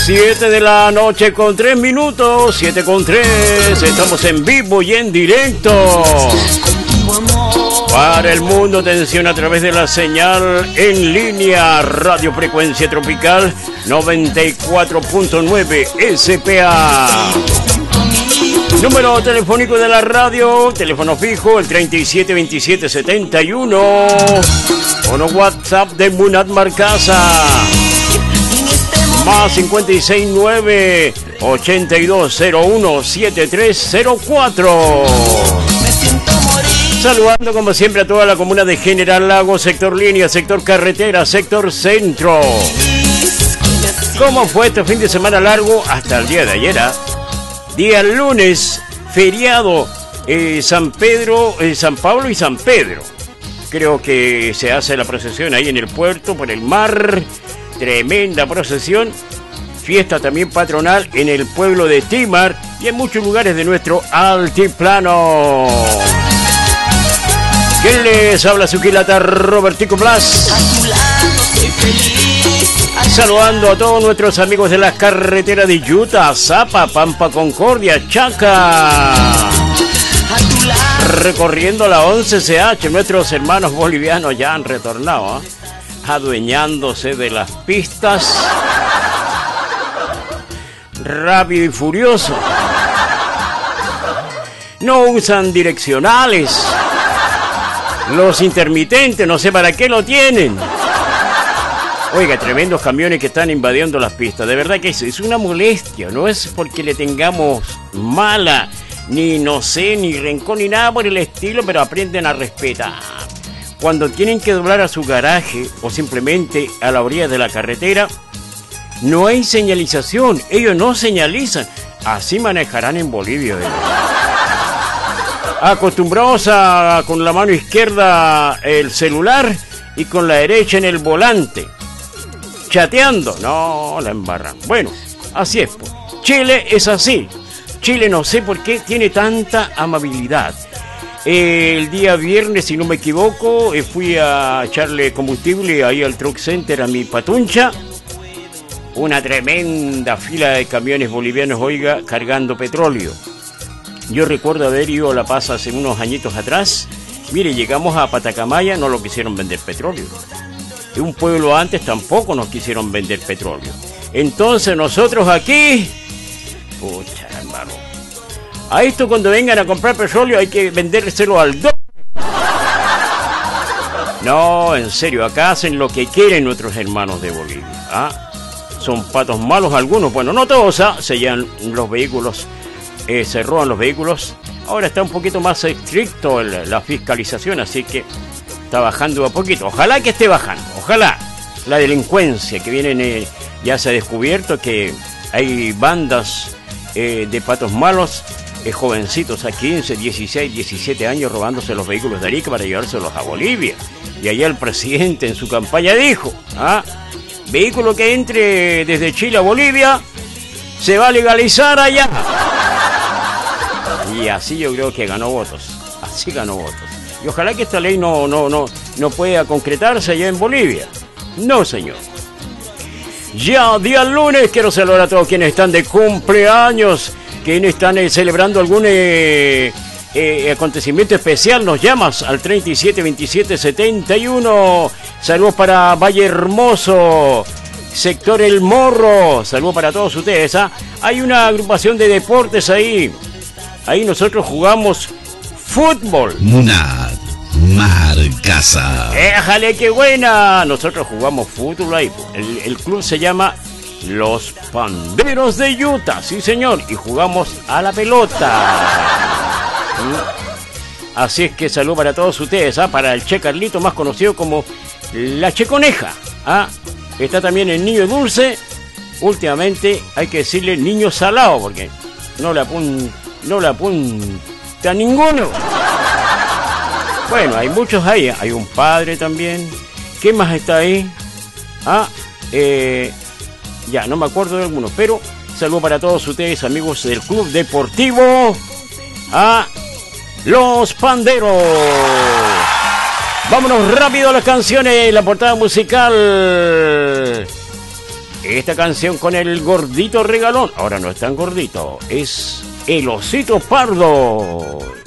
7 de la noche con 3 minutos, 7 con 3, estamos en vivo y en directo para el mundo. Atención a través de la señal en línea Radio Frecuencia Tropical 94.9 SPA. Número telefónico de la radio, teléfono fijo, el 372771. O no, WhatsApp de Munat Marcasa. Más 569 8201 7304. Saludando como siempre a toda la comuna de General Lago, sector línea, sector carretera, sector centro. ¿Cómo fue este fin de semana largo hasta el día de ayer? Día lunes, feriado, San Pablo y San Pedro. Creo que se hace la procesión ahí en el puerto, por el mar. Tremenda procesión. Fiesta también patronal en el pueblo de Timar y en muchos lugares de nuestro altiplano. ¿Quién les habla? Su quilata Robertico Blas. Saludando a todos nuestros amigos de las carreteras de Utah, Zapa, Pampa Concordia, Chaca. Recorriendo la 11CH, nuestros hermanos bolivianos ya han retornado, adueñándose de las pistas. Rápido y furioso. No usan direccionales. Los intermitentes, no sé para qué lo tienen. Oiga, tremendos camiones que están invadiendo las pistas. De verdad que es una molestia. No es porque le tengamos mala, ni no sé, ni rencor, ni nada por el estilo, pero aprenden a respetar. Cuando tienen que doblar a su garaje o simplemente a la orilla de la carretera, no hay señalización. Ellos no señalizan. Así manejarán en Bolivia. Acostumbrados a con la mano izquierda el celular y con la derecha en el volante. Chateando. No, la embarran. Bueno, así es. Pues. Chile es así. Chile no sé por qué tiene tanta amabilidad. El día viernes, si no me equivoco, fui a echarle combustible ahí al Truck Center a mi patuncha. Una tremenda fila de camiones bolivianos, oiga, cargando petróleo. Yo recuerdo haber ido a La Paz hace unos añitos atrás. Mire, llegamos a Patacamaya, no lo quisieron vender petróleo. Y un pueblo antes tampoco nos quisieron vender petróleo. Entonces nosotros aquí... Pucha, hermano. A esto cuando vengan a comprar petróleo hay que vendérselo al doble. No, en serio, acá hacen lo que quieren nuestros hermanos de Bolivia. Son patos malos algunos, bueno, no todos, se llevan los vehículos, se roban los vehículos. Ahora está un poquito más estricto la fiscalización, así que está bajando a poquito. Ojalá que esté bajando, ojalá. La delincuencia que vienen, ya se ha descubierto que hay bandas de patos malos, jovencitos a 15, 16, 17 años robándose los vehículos de Arica para llevárselos a Bolivia. Y allá el presidente en su campaña dijo, vehículo que entre desde Chile a Bolivia se va a legalizar allá. Y así yo creo que ganó votos. Así ganó votos. Y ojalá que esta ley no pueda concretarse allá en Bolivia. No, señor. Ya día lunes quiero saludar a todos quienes están de cumpleaños, quienes están celebrando algún acontecimiento especial. Nos llamas al 372771. Saludos para Valle Hermoso, sector El Morro. Saludos para todos ustedes. Hay una agrupación de deportes ahí. Ahí nosotros jugamos fútbol. Munat Marcasa. ¡Éjale, qué buena! Nosotros jugamos fútbol ahí. El club se llama Los Panderos de Utah. Sí, señor. Y jugamos a la pelota. Así es que saludo para todos ustedes, para el Che Carlito, más conocido como la Che Coneja. Está también el Niño Dulce. Últimamente hay que decirle Niño Salado, porque no le apunta ninguno. Bueno, hay muchos ahí. Hay un padre también. ¿Qué más está ahí? Ya, no me acuerdo de algunos, pero saludo para todos ustedes, amigos del Club Deportivo Los Panderos. Vámonos rápido a las canciones, la portada musical. esta canción con el gordito regalón. Ahora no es tan gordito, es el osito pardo.